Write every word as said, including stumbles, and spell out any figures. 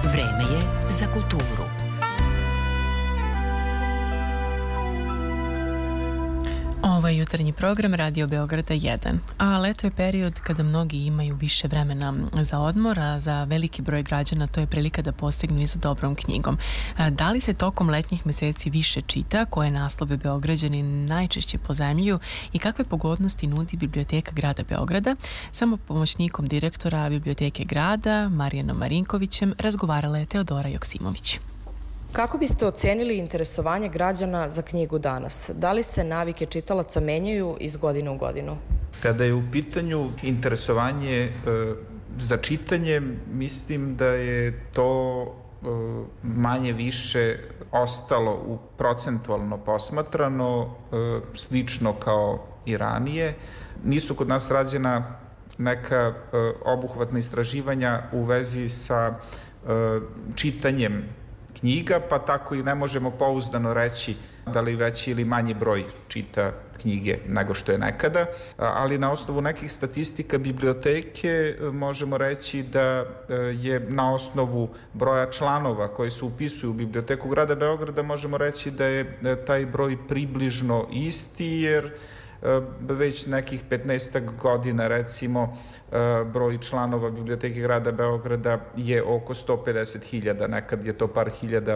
Vreme je za kulturu. Ovo je jutarnji program Radio Beograda jedan, a leto je period kada mnogi imaju više vremena za odmor, a za veliki broj građana to je prilika da postignu i za dobrom knjigom. Da li se tokom letnjih meseci više čita, koje naslove Beograđani najčešće pozajmljuju i kakve pogodnosti nudi Biblioteka grada Beograda, samo pomoćnikom direktora Biblioteke grada, Marijanom Marinkovićem, razgovarala je Teodora Joksimović. Kako biste ocenili interesovanje građana za knjigu danas? Da li se navike čitalaca menjaju iz godine u godinu? Kada je u pitanju interesovanje e, za čitanje, mislim da je to e, manje više ostalo u procentualno posmatrano, e, slično kao i ranije. Nisu kod nas rađena neka e, obuhvatna istraživanja u vezi sa e, čitanjem knjiga, pa tako i ne možemo pouzdano reći da li veći ili manji broj čita knjige nego što je nekada, ali na osnovu nekih statistika biblioteke možemo reći da je na osnovu broja članova koji se upisuju u Biblioteku grada Beograda možemo reći da je taj broj približno isti, jer već nekih petnaestak godina recimo broj članova Biblioteke grada Beograda je oko sto pedeset hiljada, nekad je to par hiljada